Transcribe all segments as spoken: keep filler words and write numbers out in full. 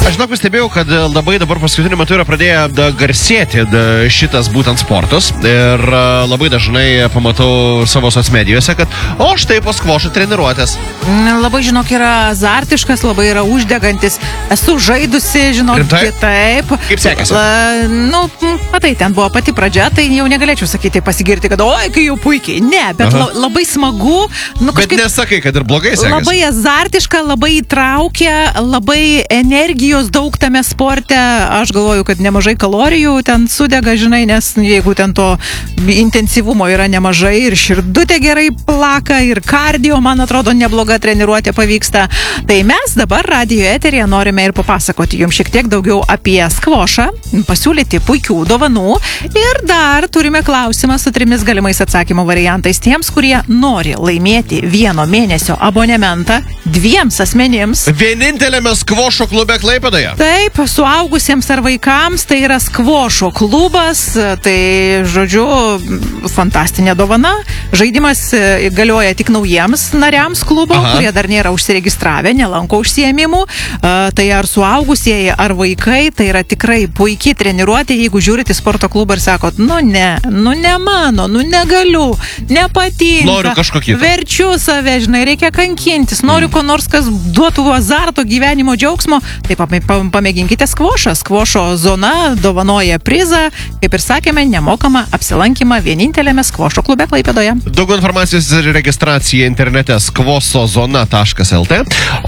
Aš žinok, pastebėjau, kad labai dabar paskutiniu metu yra pradėję da, garsėti da, šitas būtent sportas ir a, labai dažnai pamatau savo socmedijose, kad o štai po skvošo treniruotės. Labai, žinok, yra azartiškas, labai yra uždegantis. Esu žaidusi, žinok, Rimtai? taip. Kaip sekėsi? La, nu, matai, ten buvo pati pradžia, tai jau negalėčiau sakyti, pasigirti, kad oi, kai jau puikiai. Ne, bet la, labai smagu. Nu, Bet kažkaip, nesakai, kad ir blogai sekėsi. labai azartiška, labai įtraukia, labai energijos daug tame sporte. Aš galvoju, kad nemažai kalorijų ten sudega, žinai, nes jeigu ten to intensyvumo yra nemažai ir širdutė gerai plaka ir kardio, man atrodo, nebloga treniruotė pavyksta. Tai mes dabar radijo eteryje norime ir papasakoti jums šiek tiek daugiau apie skvošą, pasiūlyti puikių dovanų ir dar turime klausimą su trimis galimais atsakymo variantais tiems, kurie nori laimėti vieno mėnesio abonementą dviems asmenims. Vienintelėme skvošo klube Klaipėdoje. Taip, suaugusiems ar vaikams tai yra skvošo klubas, tai, žodžiu, fantastinė dovana. Žaidimas galioja tik naujiems nariams klubo, Aha. kurie dar nėra užsiregistravę, nelanko užsiėmimų. Tai ar suaugusieji, ar vaikai, tai yra tikrai puikiai treniruotė, jeigu žiūrite į sporto klubą ir sakot, nu ne, nu ne mano, nu negaliu, nepatinka. Noriu kažko kito. Verčiu save, žinai, reikia kankintis, noriu ko nors, kas duotų azarto, gyvenimo džiaugsmo. Taip, pamėginkite skvošą. Skvošo zona dovanoja prizą, kaip ir sakėme, nemokamą apsilankymą vienintelėme skvošo klube Klaipėdoje. Daugiau informacijos ir registracija internete skvosozona taškas lt.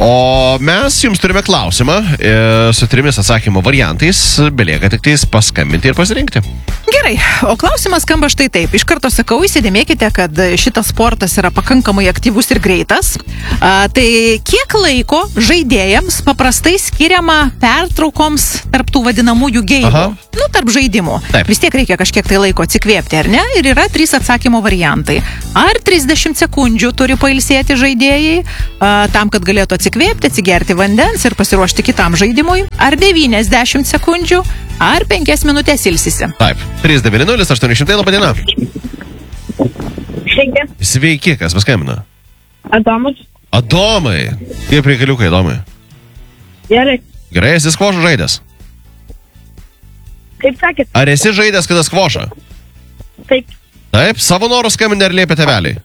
O mes jums turime klausimą e, su trimis atsakymo variantais. Belieka tik tais paskambinti ir pasirinkti. Gerai, o klausimas skamba štai taip. Iš karto sakau, įsidėmėkite, kad šitas sportas yra pakankamai aktyvus ir greitas. A, tai kiek laiko žaidėjams paprastai skiriama pertraukoms tarp tų vadinamųjų geimų? Aha. Nu, tarp žaidimų. Taip. Vis tiek reikia kažkiek tai laiko atsikvėpti, ar ne? Ir yra trys atsakymo variantai. Ar trisdešimt sekundžių turi pailsėti žaidėjai, a, tam, kad galėtų atsikvėpti, atsigerti vandens ir pasiruošti kitam žaidimui? Ar devyniasdešimt sekundžių? Ar penkias minutės ilsisi? Taip, trys devyni nulis aštuoni šimtai, laba diena. Sveiki, Sveiki, kas paskambina? Adomas. Adomai. Kaip reikaliukai, Adomai? Gerai. Gerai, esi skvošo žaidęs? Kaip sakėt? Ar esi žaidęs kada skvošą? Taip, Taip, savo norų skambinti ar liepia tėveliai?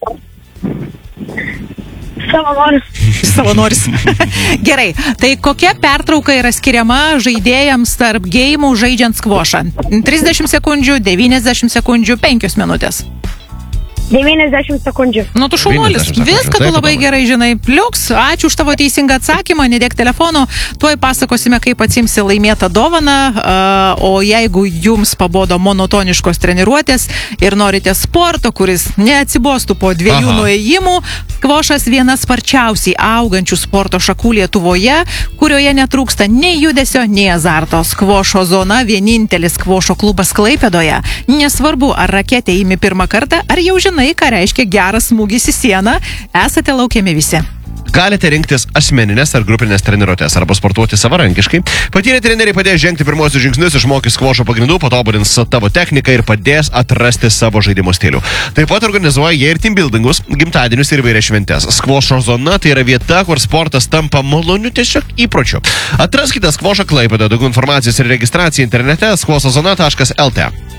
savanoris. Savanoris. Gerai, tai kokia pertrauka yra skiriama žaidėjams tarp geimų žaidžiant skvošą? trisdešimt sekundžių, devyniasdešimt sekundžių, penkios minutės. devyniasdešimt sekundžių. Nu, tu šaunuolis. devyniasdešimt sekundžių. Viską tu Taip, labai Adomai. gerai žinai. Pliuks, ačiū už tavo teisingą atsakymą, nedėk telefono. Tuoj pasakosime, kaip atsimsi laimėtą dovaną. A, o jeigu jums pabodo monotoniškos treniruotės ir norite sporto, kuris neatsibostų po dviejų Aha. nuėjimų, skvošas viena sparčiausiai augančių sporto šakų Lietuvoje, kurioje netrūksta nei judesio, nei azarto. Skvošo zona vienintelis skvošo klubas Klaipėdoje. Nesvarbu, ar raketė įmi pirmą kartą, ar jau žinai, ką reiškia geras smūgis į sieną, esate laukiami visi. Galite rinktis asmeninės ar grupinės treniruotės arba sportuoti savarankiškai. Patyrę treneriai padės žengti pirmosius žingsnius, išmokys skvošo pagrindų, patobulins tavo techniką ir padės atrasti savo žaidimo stilių. Taip pat organizuoja jie ir team buildingus, gimtadienius ir įvairias šventes. Skvošo zona tai yra vieta, kur sportas tampa maloniu tiesiog įpročiu. Atraskite skvošą Klaipėdoje, daugiau informacijos ir registracija internete skvosozona taškas lt.